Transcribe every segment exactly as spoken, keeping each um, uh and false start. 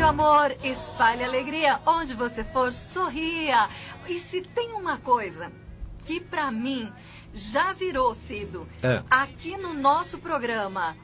Espalhe o amor, espalhe a alegria. Onde você for, sorria. E se tem uma coisa que pra mim já virou, Cido, é. aqui no nosso programa,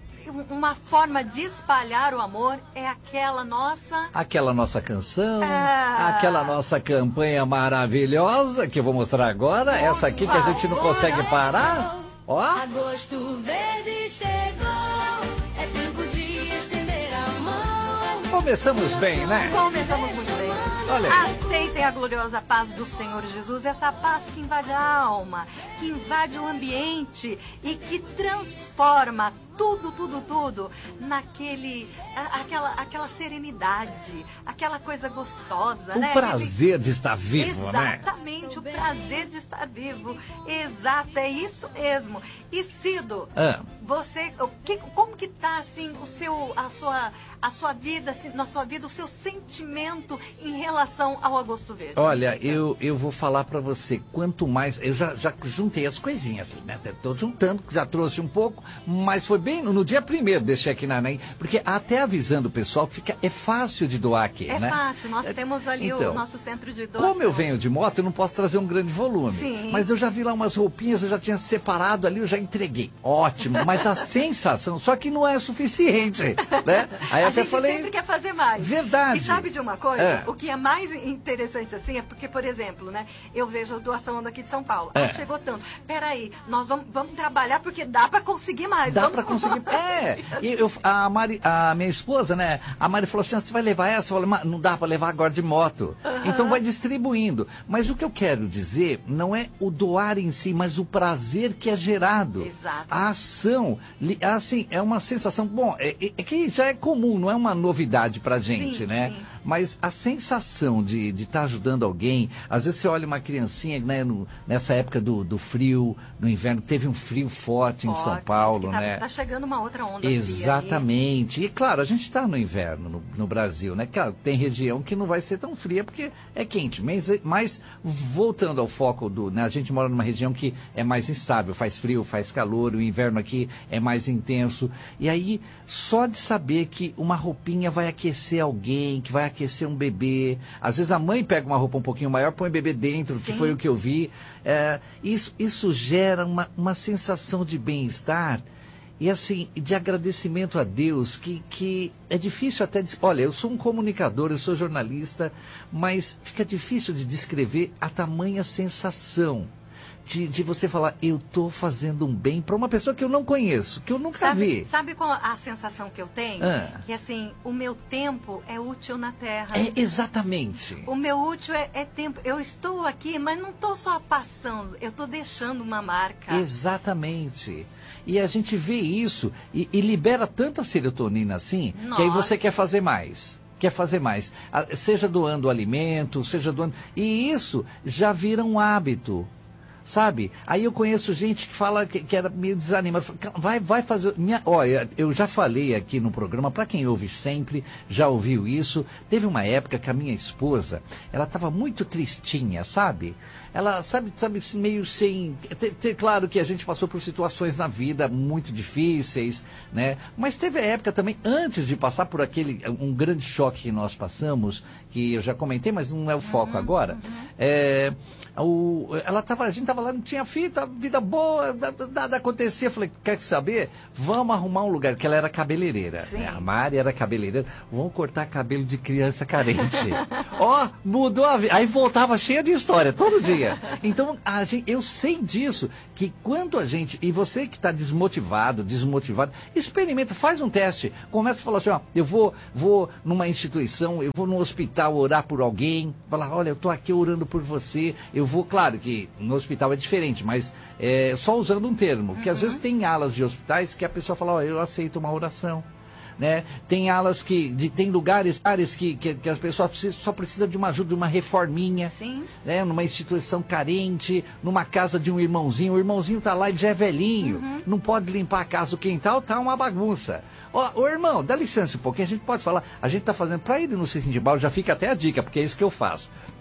uma forma de espalhar o amor é aquela nossa... Aquela nossa canção, é... aquela nossa campanha maravilhosa que eu vou mostrar agora. Por Essa aqui favor. que a gente não consegue parar. Ó. Agosto verde chegou, é tempo de estender a mão. Começamos bem, né? Começamos muito bem. Olha. Aceitem a gloriosa paz do Senhor Jesus, essa paz que invade a alma, que invade o ambiente e que transforma tudo, tudo, tudo naquele, aquela, aquela serenidade, aquela coisa gostosa, o né? O prazer de estar vivo, Exatamente, né? Exatamente, o prazer de estar vivo. Exato, é isso mesmo. E Cido, ah. você, que, como que tá assim o seu, a sua, a sua vida, assim, na sua vida, o seu sentimento em relação ao Agosto Verde? Olha, eu, eu vou falar pra você, quanto mais, eu já, já juntei as coisinhas, né? Tô juntando, já trouxe um pouco, mas foi bem no, no dia primeiro, deixei aqui na N E M, porque até avisando o pessoal que fica, é fácil de doar aqui, é né? É fácil, nós é, temos ali então, o nosso centro de doação. Como eu venho de moto, eu não posso trazer um grande volume. Sim. Mas eu já vi lá umas roupinhas, eu já tinha separado ali, eu já entreguei. Ótimo, mas a sensação, só que não é suficiente, né? Aí a até gente falei, sempre quer fazer mais. Verdade. E sabe de uma coisa? É. O que é mais interessante assim é porque, por exemplo, né? Eu vejo a doação daqui de São Paulo. É. Ah, chegou tanto. Peraí, nós vamos, vamos trabalhar porque dá para conseguir mais. Dá vamos... para conseguir. É. E eu, a, Mari, a minha esposa, né? A Mari falou assim, você vai levar essa? Eu falei, não dá para levar agora de moto. Uhum. Então vai distribuindo. Mas o que eu quero dizer não é o doar em si, mas o prazer que é gerado. Exato. A ação, assim, é uma sensação, bom, é, é que já é comum, não é uma novidade pra gente, sim, né? Sim. Mas a sensação de estar de tá ajudando alguém, às vezes você olha uma criancinha, né, no, nessa época do, do frio, no inverno, teve um frio forte, forte em São Paulo, tá, né? Tá chegando uma outra onda. Exatamente. Fria e claro, a gente está no inverno no, no Brasil, né? Claro, tem região que não vai ser tão fria porque é quente. Mas, mas voltando ao foco do, né? A gente mora numa região que é mais instável, faz frio, faz calor, o inverno aqui é mais intenso. E aí, só de saber que uma roupinha vai aquecer alguém, que vai aquecer um bebê. Às vezes a mãe pega uma roupa um pouquinho maior, põe o bebê dentro, Sim. que foi o que eu vi. É, isso, isso gera uma, uma sensação de bem-estar e assim, de agradecimento a Deus, que, que é difícil até... Olha, eu sou um comunicador, eu sou jornalista, mas fica difícil de descrever a tamanha sensação De, de você falar, eu estou fazendo um bem para uma pessoa que eu não conheço, que eu nunca sabe, vi. Sabe qual a sensação que eu tenho? Ah. Que assim, o meu tempo é útil na Terra. É, exatamente. O meu útil é, é tempo. Eu estou aqui, mas não estou só passando, eu estou deixando uma marca. Exatamente. E a gente vê isso e, e libera tanta serotonina assim, Nossa. que aí você quer fazer mais. Quer fazer mais. Seja doando alimento, seja doando... E isso já vira um hábito. Sabe? Aí eu conheço gente que fala que, que era meio desanimada. Vai, vai fazer... Minha, olha, eu já falei aqui no programa, para quem ouve sempre, já ouviu isso. Teve uma época que a minha esposa, ela estava muito tristinha, sabe? Ela, sabe, sabe meio sem... Te, te, claro que a gente passou por situações na vida muito difíceis, né? Mas teve a época também, antes de passar por aquele... Um grande choque que nós passamos, que eu já comentei, mas não é o foco uhum, agora. Uhum. É... O, ela tava, a gente tava lá, não tinha fita, vida boa, nada acontecia. Eu falei, quer saber? Vamos arrumar um lugar, que ela era cabeleireira. Né? A Mari era cabeleireira. Vamos cortar cabelo de criança carente. Ó, oh, mudou a vida. Aí voltava cheia de história, todo dia. Então, a gente, eu sei disso, que quando a gente, e você que está desmotivado, desmotivado, experimenta, faz um teste. Começa a falar assim, ó, eu vou, vou numa instituição, eu vou num hospital orar por alguém. Falar, olha, eu tô aqui orando por você. Eu Eu vou, claro que no hospital é diferente, mas é, só usando um termo, que uhum. às vezes tem alas de hospitais que a pessoa fala, ó, oh, eu aceito uma oração, né? Tem alas que, de, tem lugares, áreas que, que, que as pessoas precisam, só precisam de uma ajuda, de uma reforminha, Sim. né? Numa instituição carente, numa casa de um irmãozinho, o irmãozinho tá lá e já é velhinho, uhum. não pode limpar a casa, o quintal tá uma bagunça. Ó, ô irmão, dá licença um pouquinho, a gente pode falar, a gente tá fazendo, pra ele não se sentir mal, já fica até a dica, porque é isso que eu faço.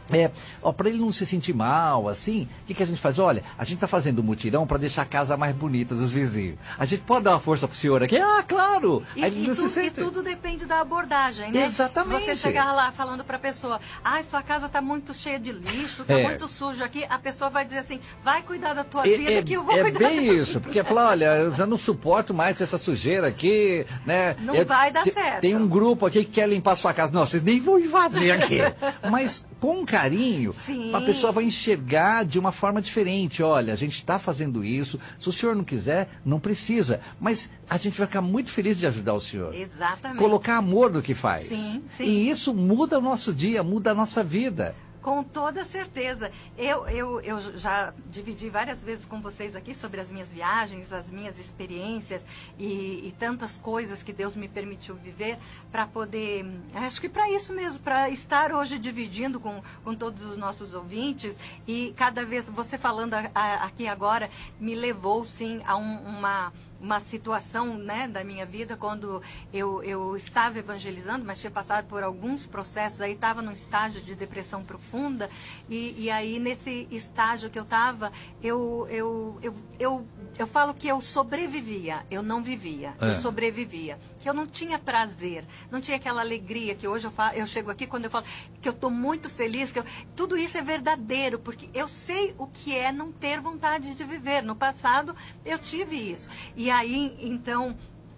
É, ó, para ele não se sentir mal, assim, o que, que a gente faz? Olha, a gente está fazendo um mutirão para deixar a casa mais bonita dos vizinhos. A gente pode dar uma força pro senhor aqui? Ah, claro! E, Aí ele e, não tu, se sente... e tudo depende da abordagem, né? Exatamente. Você chegar lá falando para a pessoa, ai, sua casa está muito cheia de lixo, está É. muito sujo aqui, a pessoa vai dizer assim, vai cuidar da tua É, vida é, que eu vou é cuidar bem da minha isso, vida. porque fala, olha, eu já não suporto mais essa sujeira aqui, né? Não Eu- vai dar te- certo. Tem um grupo aqui que quer limpar sua casa. Não, vocês nem vão invadir aqui. Mas com carinho, Sim. a pessoa vai enxergar de uma forma diferente. Olha, a gente está fazendo isso. Se o senhor não quiser, não precisa. Mas a gente vai ficar muito feliz de ajudar o senhor. Exatamente. Colocar amor no que faz. Sim, sim. E isso muda o nosso dia, muda a nossa vida. Com toda certeza. Eu, eu, eu já dividi várias vezes com vocês aqui sobre as minhas viagens, as minhas experiências e, e tantas coisas que Deus me permitiu viver para poder, acho que para isso mesmo, para estar hoje dividindo com, com todos os nossos ouvintes e cada vez, você falando a, a, aqui agora, me levou sim a um, uma... uma situação, né, da minha vida quando eu, eu estava evangelizando, mas tinha passado por alguns processos, aí estava num estágio de depressão profunda e, e aí nesse estágio que eu estava, eu, eu, eu, eu, eu falo que eu sobrevivia, eu não vivia, É. eu sobrevivia, que eu não tinha prazer, não tinha aquela alegria que hoje eu, falo, eu chego aqui quando eu falo que eu estou muito feliz, que eu, tudo isso é verdadeiro, porque eu sei o que é não ter vontade de viver. No passado eu tive isso. E aí, então,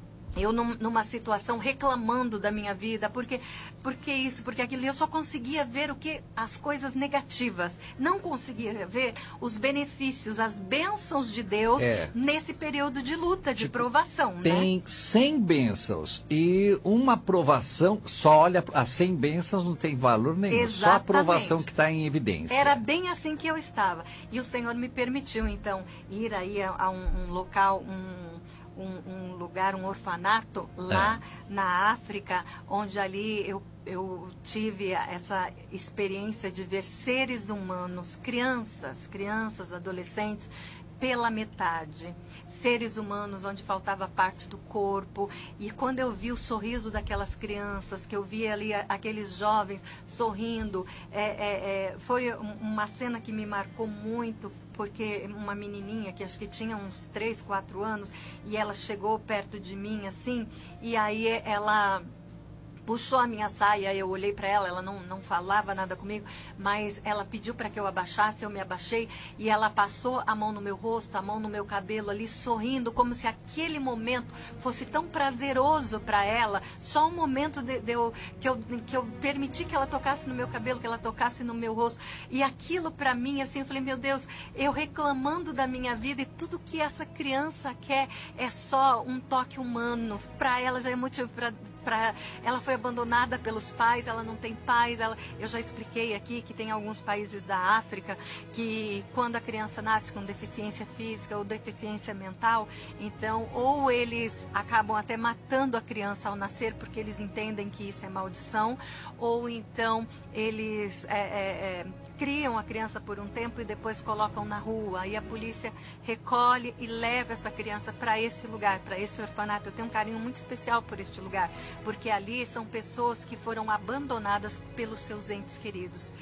eu num, numa situação reclamando da minha vida, porque, porque isso, porque aquilo, eu só conseguia ver o que as coisas negativas, não conseguia ver os benefícios, as bênçãos de Deus É. nesse período de luta, de Tipo, provação, né? Tem cem bênçãos e uma aprovação, só olha, as cem bênçãos não tem valor nenhum, só a Exatamente. aprovação que está em evidência. Era bem assim que eu estava. E o Senhor me permitiu, então, ir aí a, a um, um local, um, um, um lugar, um orfanato lá É. na África, onde ali eu, eu tive essa experiência de ver seres humanos, crianças, crianças, adolescentes, pela metade, seres humanos onde faltava parte do corpo, e quando eu vi o sorriso daquelas crianças, que eu vi ali a, aqueles jovens sorrindo, é, é, é, foi um- uma cena que me marcou muito, porque uma menininha que acho que tinha uns três, quatro anos, e ela chegou perto de mim assim, e aí ela puxou a minha saia, eu olhei para ela, ela não, não falava nada comigo, mas ela pediu para que eu abaixasse, eu me abaixei e ela passou a mão no meu rosto, a mão no meu cabelo ali, sorrindo, como se aquele momento fosse tão prazeroso para ela, só um momento de, de eu, que, eu, que eu permiti que ela tocasse no meu cabelo, que ela tocasse no meu rosto, e aquilo para mim, assim, eu falei, meu Deus, eu reclamando da minha vida e tudo que essa criança quer é só um toque humano, para ela já é motivo para... Pra, ela foi abandonada pelos pais, ela não tem pais, ela, eu já expliquei aqui que tem alguns países da África que quando a criança nasce com deficiência física ou deficiência mental, então ou eles acabam até matando a criança ao nascer porque eles entendem que isso é maldição, ou então eles é, é, é, criam a criança por um tempo e depois colocam na rua, aí a polícia recolhe e leva essa criança para esse lugar, para esse orfanato. Eu tenho um carinho muito especial por este lugar, porque ali são pessoas que foram abandonadas pelos seus entes queridos.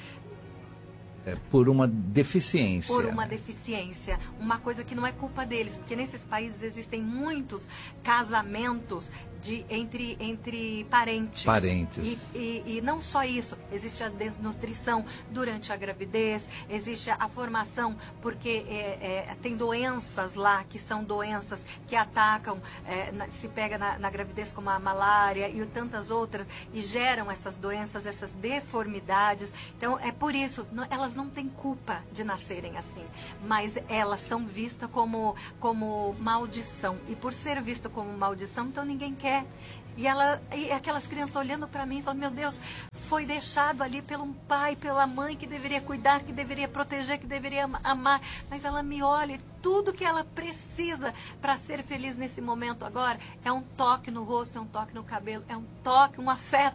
É, por uma deficiência. Por uma deficiência, uma coisa que não é culpa deles, porque nesses países existem muitos casamentos de, entre, entre parentes. Parentes. E, e, e não só isso, existe a desnutrição durante a gravidez, existe a formação, porque é, é, tem doenças lá que são doenças que atacam, é, na, se pega na, na gravidez como a malária e tantas outras, e geram essas doenças, essas deformidades. Então é por isso, não, elas não têm culpa de nascerem assim, mas elas são vistas como, como maldição, e por ser vista como maldição, então ninguém quer. E, ela, e aquelas crianças olhando para mim e falando, meu Deus, foi deixado ali pelo pai, pela mãe que deveria cuidar, que deveria proteger, que deveria amar, mas ela me olha e tudo que ela precisa para ser feliz nesse momento agora é um toque no rosto, é um toque no cabelo, é um toque, um afeto.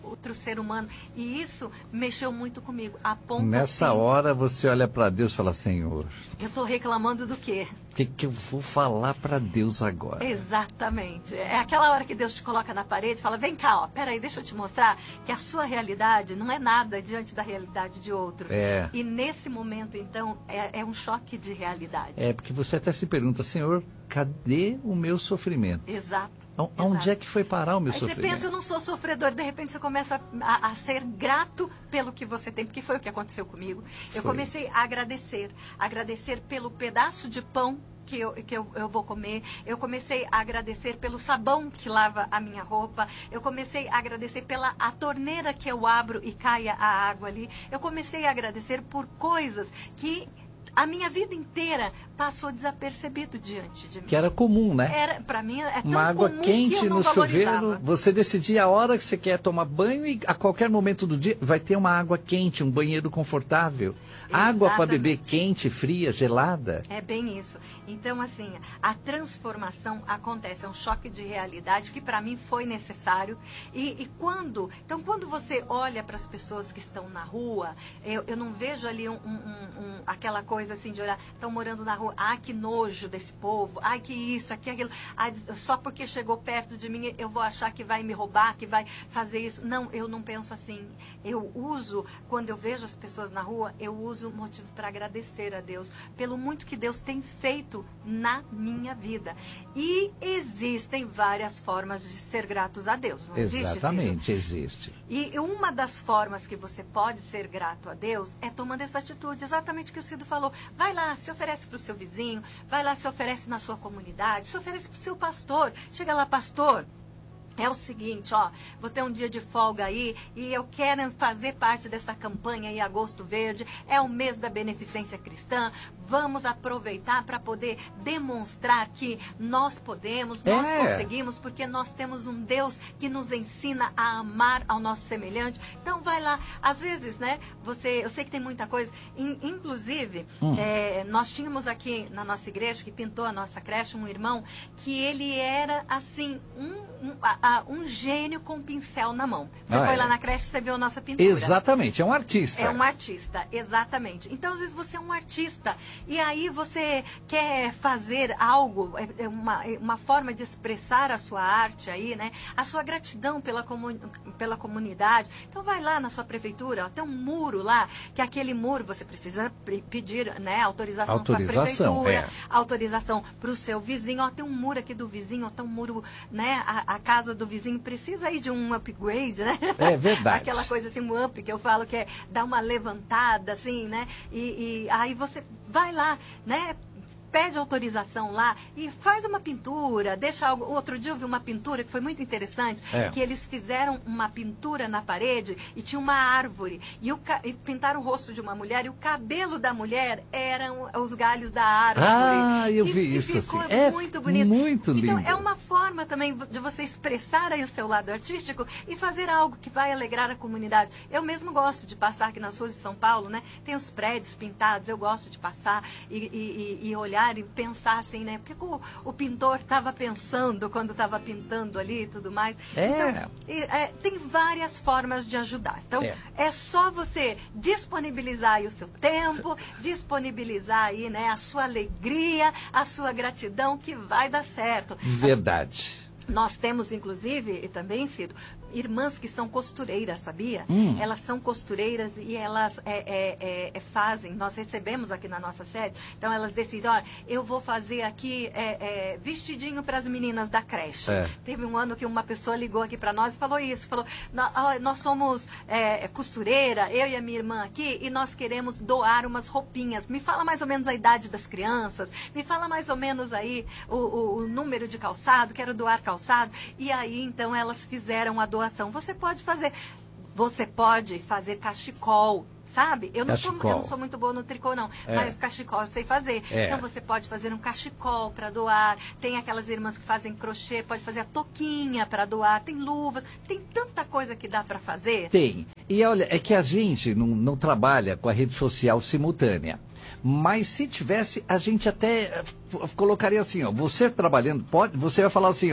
outro ser humano. E isso mexeu muito comigo. A ponto Nessa assim, hora você olha para Deus e fala, Senhor, eu estou reclamando do quê? o que, que eu vou falar para Deus agora? Exatamente. É aquela hora que Deus te coloca na parede e fala, vem cá, ó, peraí, deixa eu te mostrar que a sua realidade não é nada diante da realidade de outros. É. E nesse momento, então, é, é um choque de realidade. É, porque você até se pergunta, Senhor, cadê o meu sofrimento? Exato. A- Aonde exato. é que foi parar o meu Aí você sofrimento? pensa, eu não sou sofredor, de repente você começa a, a ser grato pelo que você tem, porque foi o que aconteceu comigo. Eu Foi. comecei a agradecer, agradecer pelo pedaço de pão que, eu, que eu, eu vou comer, eu comecei a agradecer pelo sabão que lava a minha roupa, eu comecei a agradecer pela a torneira que eu abro e caia a água ali, eu comecei a agradecer por coisas que a minha vida inteira passou desapercebido diante de mim. Que era comum, né? Era, para mim, é tão Uma água comum que quente eu não no chuveiro, valorizava. você decidia a hora que você quer tomar banho e a qualquer momento do dia vai ter uma água quente, um banheiro confortável. Água para Exatamente. beber quente, fria, gelada. É bem isso. Então, assim, a transformação acontece, é um choque de realidade que para mim foi necessário. E, e quando, então, quando você olha para as pessoas que estão na rua, eu, eu não vejo ali um, um, um, aquela coisa assim de olhar, estão morando na rua, ai que nojo desse povo, ai que isso, aqui, aquilo, ai, só porque chegou perto de mim eu vou achar que vai me roubar, que vai fazer isso. Não, eu não penso assim. Eu uso, quando eu vejo as pessoas na rua, eu uso motivo para agradecer a Deus pelo muito que Deus tem feito na minha vida. E existem várias formas de ser gratos a Deus, não existe, Ciro? Exatamente, existe. E uma das formas que você pode ser grato a Deus é tomando essa atitude, exatamente o que o Cido falou. Vai lá, se oferece para o seu vizinho, vai lá, se oferece na sua comunidade, se oferece para o seu pastor. Chega lá, pastor. É o seguinte, ó, vou ter um dia de folga aí e eu quero fazer parte dessa campanha aí, Agosto Verde, é o mês da beneficência cristã, vamos aproveitar para poder demonstrar que nós podemos, nós É. conseguimos, porque nós temos um Deus que nos ensina a amar ao nosso semelhante. Então vai lá, às vezes, né, você, eu sei que tem muita coisa, in, inclusive, Hum. é, nós tínhamos aqui na nossa igreja, que pintou a nossa creche, um irmão, que ele era assim, um, um, a- a- um gênio com um pincel na mão. Você Ah, foi é. lá na creche, você viu a nossa pintura. Exatamente, é um artista. É um artista, exatamente. Então, às vezes, você é um artista e aí você quer fazer algo, é- é uma, é uma forma de expressar a sua arte aí, né? A sua gratidão pela, comu pela comunidade. Então, vai lá na sua prefeitura, ó, tem um muro lá, que aquele muro você precisa pre- pedir, né, autorização, Autorização, para a prefeitura, é. autorização para o seu vizinho. Ó, tem um muro aqui do vizinho, ó, tem um muro, né? A, a casa do vizinho precisa aí de um upgrade, né? É verdade. Aquela coisa assim, um up, que eu falo que é dar uma levantada, assim, né? E, e aí você vai lá, né? Pede autorização lá e faz uma pintura, deixa algo. Outro dia eu vi uma pintura que foi muito interessante, É. que eles fizeram uma pintura na parede e tinha uma árvore. E, o, ca- e pintaram o rosto de uma mulher e o cabelo da mulher eram os galhos da árvore. Ah, eu E- vi e isso, ficou assim. É muito bonito. muito Então, lindo. é uma forma também de você expressar aí o seu lado artístico e fazer algo que vai alegrar a comunidade. Eu mesmo gosto de passar aqui nas ruas de São Paulo, né? Tem os prédios pintados, eu gosto de passar e, e- e- e olhar e pensar assim, né? O que que o, o pintor estava pensando quando estava pintando ali e tudo mais. É. Então, e, é, tem várias formas de ajudar. Então, É. é só você disponibilizar aí o seu tempo, disponibilizar aí, né, a sua alegria, a sua gratidão, que vai dar certo. Verdade. Nós temos, inclusive, e também, Ciro, irmãs que são costureiras, sabia? Hum. Elas são costureiras e elas é, é, é, é, fazem, nós recebemos aqui na nossa sede, então elas decidem, olha, eu vou fazer aqui é, é, vestidinho para as meninas da creche. É. Teve um ano que uma pessoa ligou aqui para nós e falou isso, falou, "Nó- ó, nós somos é, costureira, eu e a minha irmã aqui, e nós queremos doar umas roupinhas. Me fala mais ou menos a idade das crianças, me fala mais ou menos aí o, o, o número de calçado, quero doar calçado. E aí, então, elas fizeram a doação. Você pode fazer, você pode fazer cachecol, sabe? Eu não, sou, eu Cachecol. não sou muito boa no tricô, não, É. mas cachecol eu sei fazer. É. Então, você pode fazer um cachecol para doar. Tem aquelas irmãs que fazem crochê, pode fazer a touquinha para doar. Tem luvas, tem tanta coisa que dá para fazer. Tem. E olha, é que a gente não, não trabalha com a rede social simultânea. Mas se tivesse, a gente até eh, f- colocaria assim, ó, você trabalhando, pode, você vai falar assim, ó,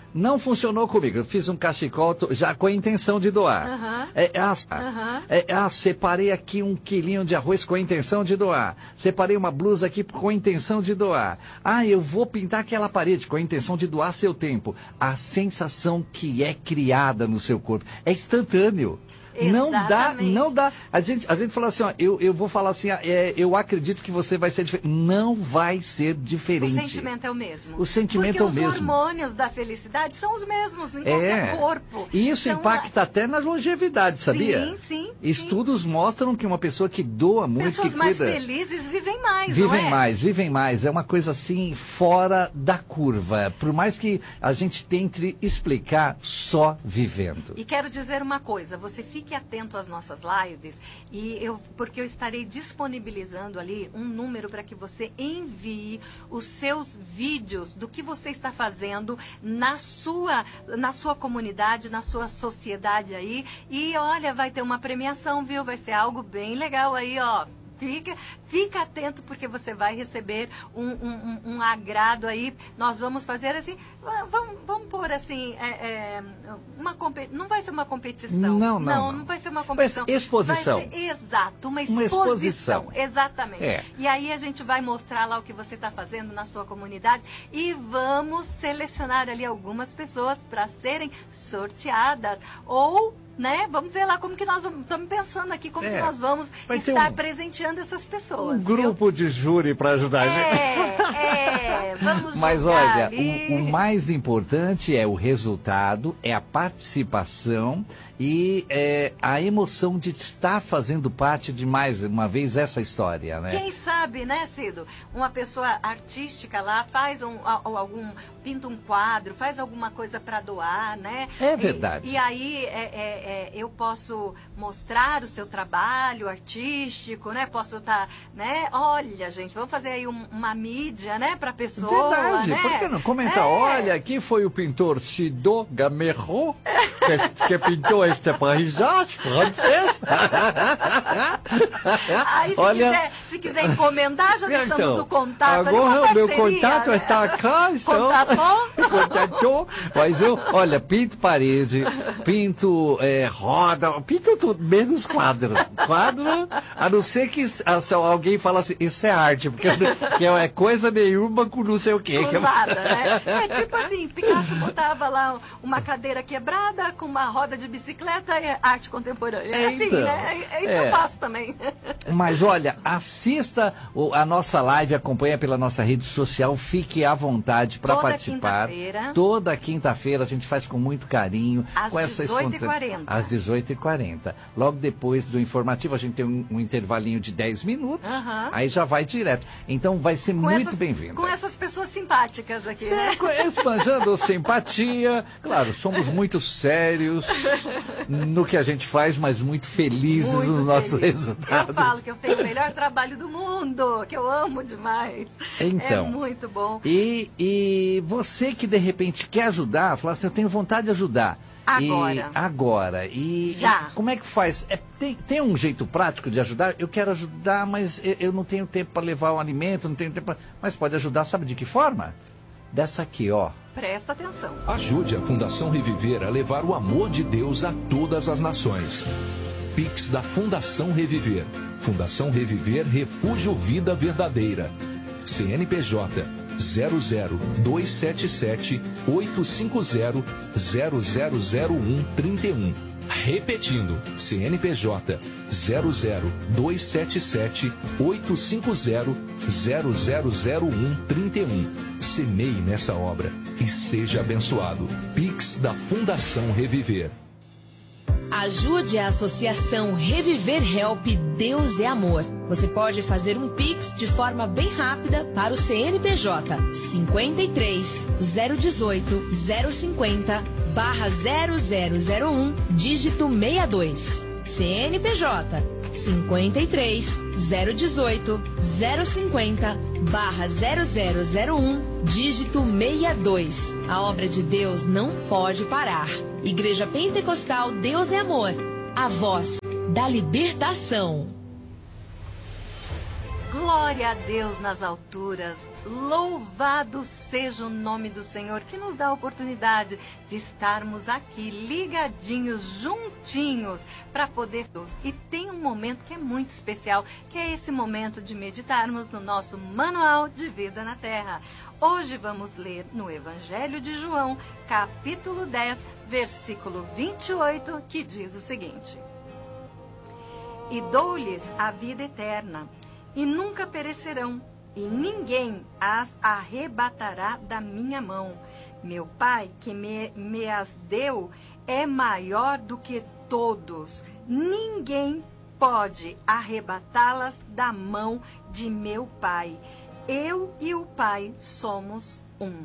Não funcionou comigo. Eu fiz um cachecol to- já com a intenção de doar. Aham. É, ah, Aham. é, ah, separei aqui um quilinho de arroz com a intenção de doar. Separei uma blusa aqui com a intenção de doar. Ah, eu vou pintar aquela parede com a intenção de doar seu tempo. A sensação que é criada no seu corpo é instantâneo. Não dá, Exatamente. não dá. A gente, a gente fala assim, ó, eu, eu vou falar assim, é, eu acredito que você vai ser diferente. Não vai ser diferente. O sentimento é o mesmo. O sentimento Porque é o mesmo. os hormônios da felicidade são os mesmos em É. qualquer corpo. E isso Então, impacta até na longevidade, sabia? Sim, sim, Estudos mostram que uma pessoa que doa muito, pessoas que mais cuida... felizes vivem mais, Vivem não é? mais, vivem mais. É uma coisa assim, fora da curva. Por mais que a gente tente explicar, só vivendo. E quero dizer uma coisa, você fique atento às nossas lives, e eu, porque eu estarei disponibilizando ali um número para que você envie os seus vídeos do que você está fazendo na sua, na sua comunidade, na sua sociedade aí. E olha, vai ter uma premiação, viu? Vai ser algo bem legal aí, ó. Fica, fica atento, porque você vai receber um, um, um, um agrado aí. Nós vamos fazer assim, vamos, vamos pôr assim, é, é, uma compe- não vai ser uma competição. Não, não, Não, não. não vai ser uma competição. Mas exposição. Vai ser, exato, uma Uma exposição. exposição. Exatamente. É. E aí a gente vai mostrar lá o que você está fazendo na sua comunidade e vamos selecionar ali algumas pessoas para serem sorteadas. Ou... Né? Vamos ver lá como que nós vamos, estamos pensando aqui, como É. que nós vamos Vai ter estar um- presenteando essas Um pessoas. grupo de júri para ajudar a viu? gente. É, é, vamos Mas jogar olha, ali. o, o mais importante é o resultado, é a participação e é, a emoção de estar fazendo parte de mais uma vez essa história, né? Quem sabe, né, Cido? Uma pessoa artística lá faz um, a- algum, pinta um quadro, faz alguma coisa para doar, né? É verdade. E, e aí é, é, é, eu posso mostrar o seu trabalho artístico, né? Posso estar, né? Olha, gente, vamos fazer aí um- uma mídia, né, para pessoa. Verdade, né? por que não? Comenta, É. olha, aqui foi o pintor Sido Gamerot que, que pintou esta paisagem francesa. Aí, se, Olha, quiser, se quiser encomendar, já deixamos então, o contato ali, agora uma o meu parceria, contato né? está cá. Então. Contatou? Contatou. Mas eu, olha, pinto parede, pinto é, roda, pinto tudo, menos quadro. Quadro, a não ser que a- se alguém fala assim, isso é arte, porque que é coisa nenhuma com não sei o quê. Com nada, né? É tipo assim, Picasso botava lá uma cadeira quebrada com uma roda de bicicleta e arte contemporânea. É, assim, então. né? É, isso É. eu faço também. Mas olha, assista o- a nossa live, acompanha pela nossa rede social, fique à vontade para Toda participar. quinta-feira. Toda quinta-feira a gente faz com muito carinho. Às com essa dezoito e espontânea- quarenta. Às dezoito e quarenta. Logo depois do informativo, a gente tem um, um intervalinho de dez minutos, Aham. aí já vai direto. Então vai ser Com muito essas- bem-vindo. Com essas pessoas simpáticas aqui, né? Certo, esbanjando simpatia. Claro, somos muito sérios no que a gente faz, mas muito felizes Muito nos nossos feliz. resultados. Eu falo que eu tenho o melhor trabalho do mundo, que eu amo demais. Então. É muito bom. E, e você que de repente quer ajudar, fala assim, eu tenho vontade de ajudar. Agora. E, agora. E, Já. e como é que faz? É, tem, tem um jeito prático de ajudar? Eu quero ajudar, mas eu, eu não tenho tempo para levar o alimento, não tenho tempo pra... Mas pode ajudar, sabe de que forma? Dessa aqui, ó. Presta atenção. Ajude a Fundação Reviver a levar o amor de Deus a todas as nações. Pix da Fundação Reviver. Fundação Reviver Refúgio Vida Verdadeira. C N P J zero zero dois sete sete oito cinco zero zero zero zero um trinta e um. Repetindo, C N P J zero zero dois sete sete oito cinco zero zero zero zero um trinta e um. Semeie nessa obra e seja abençoado. Pix da Fundação Reviver. Ajude a Associação Reviver Help Deus é Amor. Você pode fazer um Pix de forma bem rápida para o C N P J cinquenta e três, zero dezoito, zero cinquenta, barra zero zero zero um, dígito sessenta e dois. C N P J cinquenta e três, zero dezoito, zero cinquenta, barra zero zero zero um, dígito sessenta e dois. A obra de Deus não pode parar. Igreja Pentecostal Deus é Amor. A voz da libertação. Glória a Deus nas alturas, louvado seja o nome do Senhor, que nos dá a oportunidade de estarmos aqui ligadinhos, juntinhos, para poder... E tem um momento que é muito especial, que é esse momento de meditarmos no nosso Manual de Vida na Terra. Hoje vamos ler no Evangelho de João, capítulo dez, versículo vinte e oito, que diz o seguinte: E dou-lhes a vida eterna, e nunca perecerão, e ninguém as arrebatará da minha mão. Meu Pai, que me, me as deu, é maior do que todos. Ninguém pode arrebatá-las da mão de meu Pai. Eu e o Pai somos um.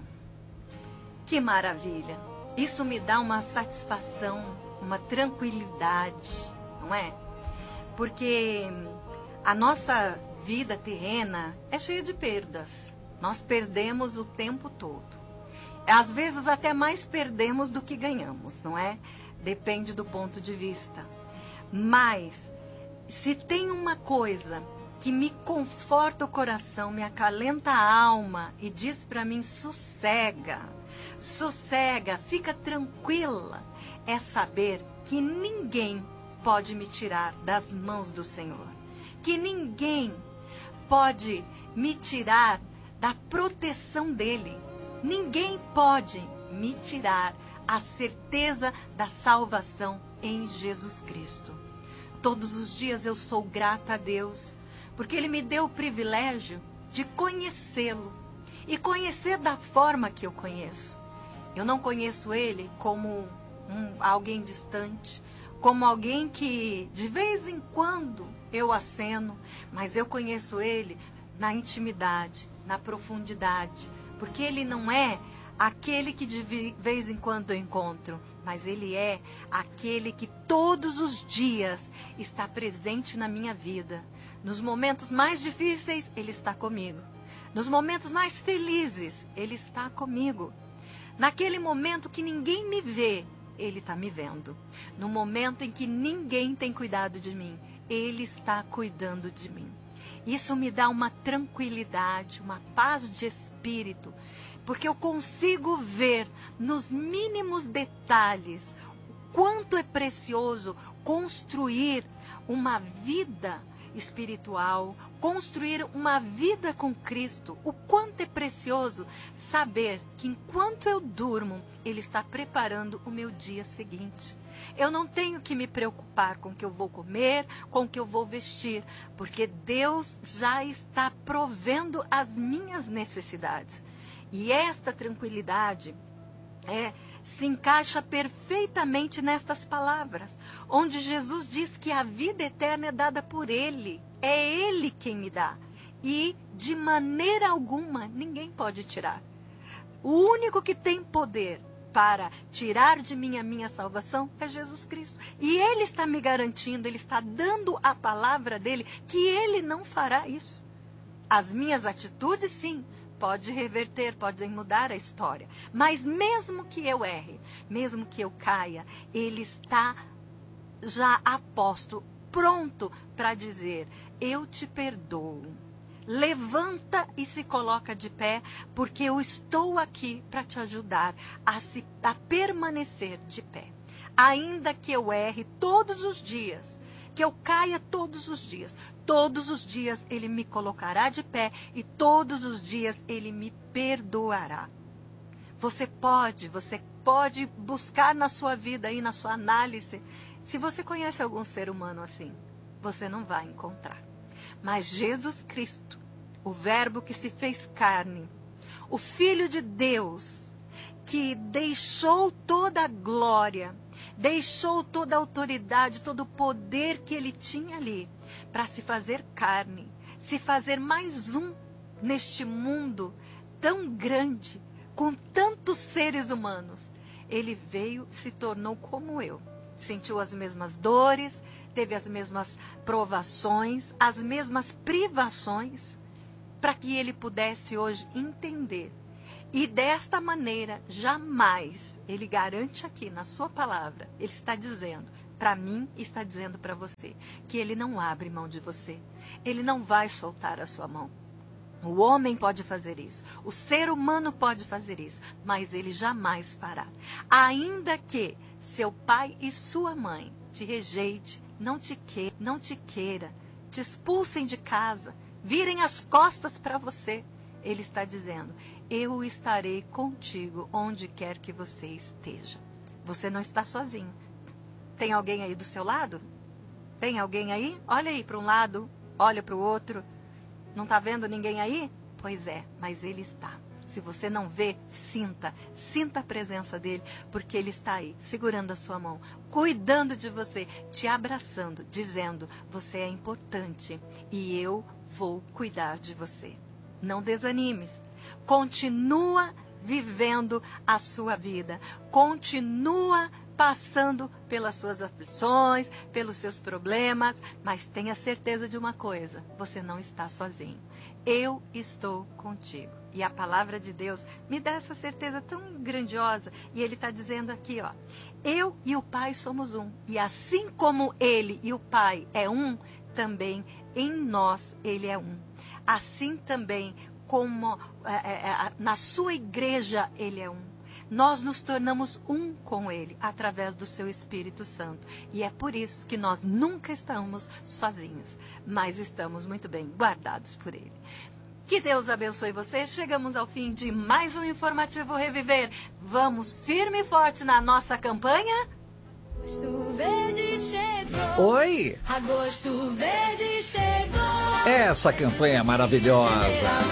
Que maravilha! Isso me dá uma satisfação, uma tranquilidade, não é? Porque a nossa vida terrena é cheia de perdas. Nós perdemos o tempo todo. Às vezes até mais perdemos do que ganhamos, não é? Depende do ponto de vista. Mas se tem uma coisa que me conforta o coração, me acalenta a alma e diz para mim: sossega, sossega, fica tranquila, é saber que ninguém pode me tirar das mãos do Senhor. Que ninguém pode me tirar da proteção dele. Ninguém pode me tirar a certeza da salvação em Jesus Cristo. Todos os dias eu sou grata a Deus, porque ele me deu o privilégio de conhecê-lo e conhecer da forma que eu conheço. Eu não conheço ele como um, alguém distante, como alguém que de vez em quando eu aceno, mas eu conheço ele na intimidade, na profundidade, porque ele não é aquele que de vez em quando eu encontro, mas ele é aquele que todos os dias está presente na minha vida. Nos momentos mais difíceis, ele está comigo. Nos momentos mais felizes, ele está comigo. Naquele momento que ninguém me vê, ele está me vendo. No momento em que ninguém tem cuidado de mim, ele está cuidando de mim. Isso me dá uma tranquilidade, uma paz de espírito, porque eu consigo ver nos mínimos detalhes o quanto é precioso construir uma vida espiritual, construir uma vida com Cristo. O quanto é precioso saber que enquanto eu durmo, ele está preparando o meu dia seguinte. Eu não tenho que me preocupar com o que eu vou comer, com o que eu vou vestir, porque Deus já está provendo as minhas necessidades. E esta tranquilidade é, se encaixa perfeitamente nestas palavras, onde Jesus diz que a vida eterna é dada por Ele. É Ele quem me dá. E, de maneira alguma, ninguém pode tirar. O único que tem poder para tirar de mim a minha salvação é Jesus Cristo. E Ele está me garantindo, Ele está dando a palavra dEle, que Ele não fará isso. As minhas atitudes, sim, pode reverter, podem mudar a história. Mas mesmo que eu erre, mesmo que eu caia, Ele está já a posto, pronto para dizer: eu te perdoo. Levanta e se coloca de pé, porque eu estou aqui para te ajudar a, se, a permanecer de pé. Ainda que eu erre todos os dias, que eu caia todos os dias, todos os dias Ele me colocará de pé e todos os dias Ele me perdoará. Você pode, você pode buscar na sua vida e na sua análise. Se você conhece algum ser humano assim, você não vai encontrar. Mas Jesus Cristo, o Verbo que se fez carne, o Filho de Deus, que deixou toda a glória, deixou toda a autoridade, todo o poder que Ele tinha ali, para se fazer carne, se fazer mais um neste mundo tão grande, com tantos seres humanos. Ele veio, se tornou como eu, sentiu as mesmas dores, teve as mesmas provações, as mesmas privações, para que ele pudesse hoje entender. E desta maneira, jamais, ele garante aqui na sua palavra, ele está dizendo, para mim, está dizendo para você, que ele não abre mão de você. Ele não vai soltar a sua mão. O homem pode fazer isso, o ser humano pode fazer isso, mas ele jamais fará. Ainda que seu pai e sua mãe te rejeite, não te, que, não te queira, te expulsem de casa, virem as costas para você, ele está dizendo, eu estarei contigo onde quer que você esteja. Você não está sozinho. Tem alguém aí do seu lado? Tem alguém aí? Olha aí para um lado, olha para o outro. Não está vendo ninguém aí? Pois é, mas ele está. Se você não vê, sinta. Sinta a presença dele, porque ele está aí, segurando a sua mão, cuidando de você, te abraçando, dizendo, você é importante e eu vou cuidar de você. Não desanimes. Continua vivendo a sua vida. Continua passando pelas suas aflições, pelos seus problemas, mas tenha certeza de uma coisa, você não está sozinho. Eu estou contigo. E a palavra de Deus me dá essa certeza tão grandiosa. E ele está dizendo aqui, ó, eu e o Pai somos um. E assim como ele e o Pai é um, também em nós ele é um. Assim também como é, é, na sua igreja ele é um. Nós nos tornamos um com ele através do seu Espírito Santo. E é por isso que nós nunca estamos sozinhos, mas estamos muito bem guardados por ele. Que Deus abençoe você. Chegamos ao fim de mais um Informativo Reviver. Vamos firme e forte na nossa campanha. Agosto Verde chegou. Oi! Agosto Verde chegou. Essa campanha maravilhosa.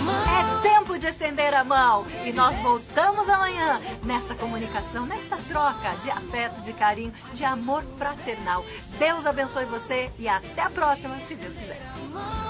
É tempo de estender a mão. E nós voltamos amanhã nessa comunicação, nesta troca de afeto, de carinho, de amor fraternal. Deus abençoe você e até a próxima, se Deus quiser.